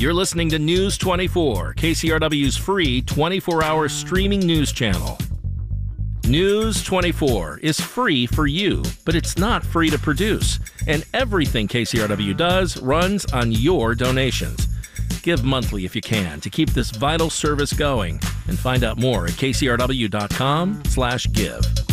You're listening to News 24, KCRW's free 24-hour streaming news channel. News 24 is free for you, but it's not free to produce. And everything KCRW does runs on your donations. Give monthly if you can to keep this vital service going. And find out more at kcrw.com/give.